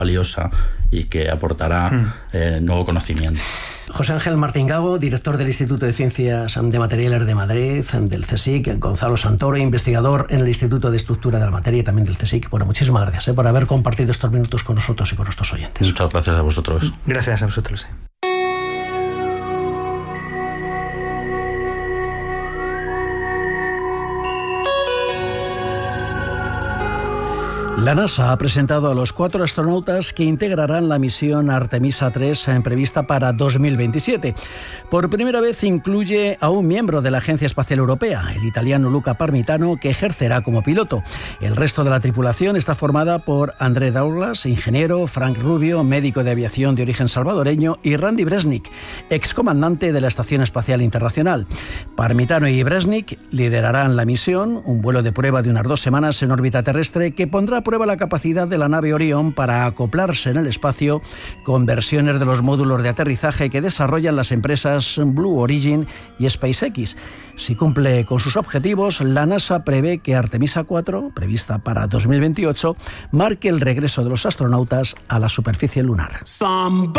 valiosa y que aportará nuevo conocimiento. José Ángel Martín Gago, director del Instituto de Ciencias de Materiales de Madrid, del CSIC, Gonzalo Santoro, investigador en el Instituto de Estructura de la Materia y también del CSIC. Bueno, muchísimas gracias por haber compartido estos minutos con nosotros y con nuestros oyentes. Muchas gracias a vosotros. Gracias a vosotros. La NASA ha presentado a los 4 astronautas que integrarán la misión Artemisa 3 prevista para 2027. Por primera vez incluye a un miembro de la Agencia Espacial Europea, el italiano Luca Parmitano, que ejercerá como piloto. El resto de la tripulación está formada por André Douglas, ingeniero, Frank Rubio, médico de aviación de origen salvadoreño, y Randy Bresnik, excomandante de la Estación Espacial Internacional. Parmitano y Bresnik liderarán la misión, un vuelo de prueba de unas 2 semanas en órbita terrestre que pondrá a prueba la capacidad de la nave Orión para acoplarse en el espacio con versiones de los módulos de aterrizaje que desarrollan las empresas Blue Origin y SpaceX. Si cumple con sus objetivos, la NASA prevé que Artemisa 4, prevista para 2028, marque el regreso de los astronautas a la superficie lunar.